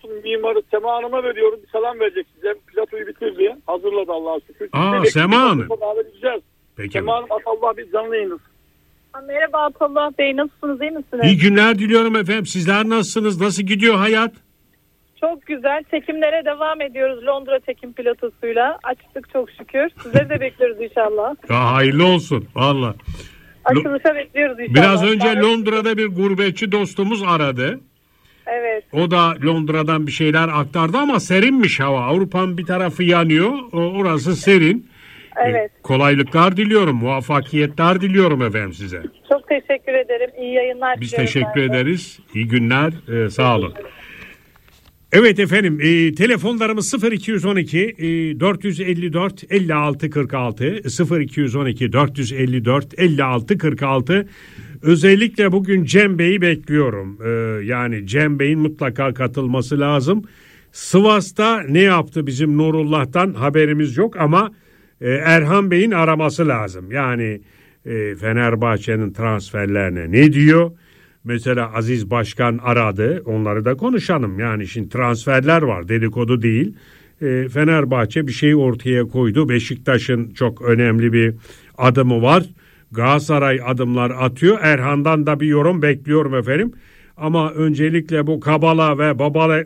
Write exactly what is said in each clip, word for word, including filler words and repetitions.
olsun mimarı Sema Hanım'a veriyorum. Bir selam verecek size. Platoyu bitir diye. Hazırladı Allah'a şükür. Aa, Sema Hanım. Peki. Sema Hanım Atallah bir canlı yayınız. Merhaba Atallah Bey, nasılsınız, iyi misiniz? İyi günler diliyorum efendim. Sizler nasılsınız? Nasıl gidiyor hayat? Çok güzel. Çekimlere devam ediyoruz Londra çekim pilotosuyla. Açtık çok şükür. Sizleri de bekliyoruz inşallah. Ya hayırlı olsun valla. Açılışa bekliyoruz inşallah. Biraz önce Londra'da bir gurbetçi dostumuz aradı. Evet. O da Londra'dan bir şeyler aktardı ama serinmiş hava. Avrupa'nın bir tarafı yanıyor. Orası serin. Evet. Ee, kolaylıklar diliyorum. Muvaffakiyetler diliyorum efendim size. Çok teşekkür ederim. İyi yayınlar. Biz teşekkür ederiz. İyi günler. Ee, sağ olun. Evet efendim, e, telefonlarımız sıfır iki on iki e, dört yüz elli dört elli altı kırk altı sıfır iki on iki dört yüz elli dört elli altı kırk altı. Özellikle bugün Cem Bey'i bekliyorum. Ee, yani Cem Bey'in mutlaka katılması lazım. Sivas'ta ne yaptı bizim Nurullah'tan haberimiz yok ama e, Erhan Bey'in araması lazım. Yani e, Fenerbahçe'nin transferlerine ne diyor? Mesela Aziz Başkan aradı, onları da konuşalım. Yani şimdi transferler var, dedikodu değil. E, Fenerbahçe bir şey ortaya koydu. Beşiktaş'ın çok önemli bir adımı var. Galatasaray adımlar atıyor. Erhan'dan da bir yorum bekliyorum efendim. Ama öncelikle bu Kabala ve Babala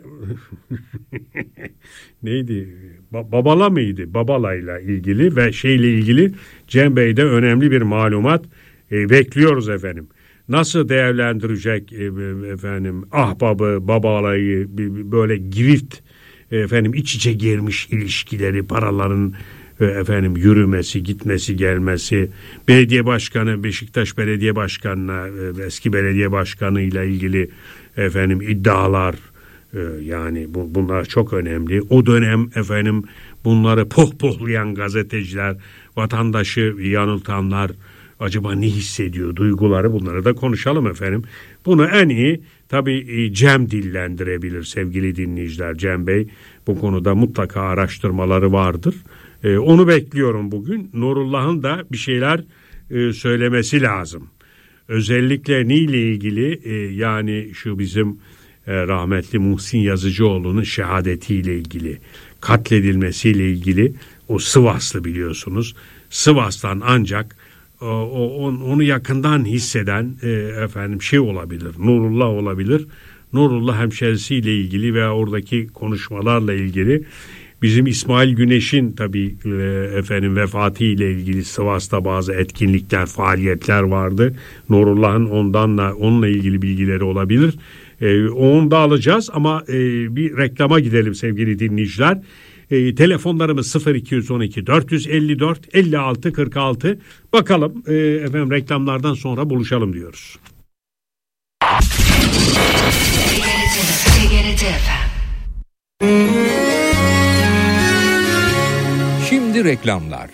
neydi? Ba- Babala mıydı? Babala'yla ilgili ve şeyle ilgili Cem Bey'de önemli bir malumat e, bekliyoruz efendim. Nasıl değerlendirecek e, efendim ahbabı, Babala'yı, böyle girift efendim iç içe girmiş ilişkileri, paraların efendim yürümesi, gitmesi, gelmesi, belediye başkanı, Beşiktaş belediye başkanına, eski belediye başkanıyla ilgili efendim iddialar, yani bu, bunlar çok önemli. O dönem efendim bunları pohpohlayan gazeteciler, vatandaşı yanıltanlar acaba ne hissediyor, duyguları, bunları da konuşalım efendim. Bunu en iyi tabii Cem dillendirebilir sevgili dinleyiciler. Cem Bey bu konuda mutlaka araştırmaları vardır. Ee, onu bekliyorum bugün. Nurullah'ın da bir şeyler e, söylemesi lazım. Özellikle neyle ilgili e, yani şu bizim e, rahmetli Muhsin Yazıcıoğlu'nun şehadetiyle ilgili, katledilmesiyle ilgili, o Sivaslı biliyorsunuz. Sivas'tan ancak o, o, onu yakından hisseden e, efendim şey olabilir, Nurullah olabilir. Nurullah hemşerisiyle ilgili veya oradaki konuşmalarla ilgili. Bizim İsmail Güneş'in tabii e, efendim vefatı ile ilgili Sivas'ta bazı etkinlikler, faaliyetler vardı. Nurullah'ın ondanla onunla ilgili bilgileri olabilir. E, onu da alacağız ama e, bir reklama gidelim sevgili dinleyiciler. E, telefonlarımız sıfır iki on iki dört yüz elli dört elli altı kırk altı. Bakalım e, efendim reklamlardan sonra buluşalım diyoruz. Şimdi reklamlar.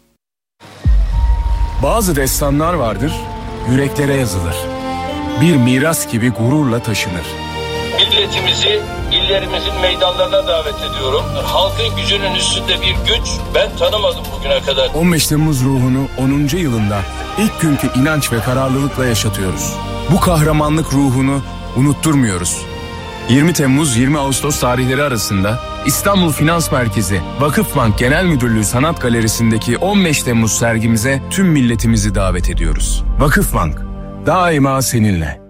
Bazı destanlar vardır, yüreklere yazılır. Bir miras gibi gururla taşınır. Milletimizi, illerimizin meydanlarına davet ediyorum. Halkın gücünün üstünde bir güç ben tanımadım bugüne kadar. on beş Temmuz ruhunu onuncu yılında ilk günkü inanç ve kararlılıkla yaşatıyoruz. Bu kahramanlık ruhunu unutturmuyoruz. yirmi Temmuz yirmi Ağustos tarihleri arasında İstanbul Finans Merkezi Vakıfbank Genel Müdürlüğü Sanat Galerisi'ndeki on beş Temmuz sergimize tüm milletimizi davet ediyoruz. Vakıfbank, daima seninle.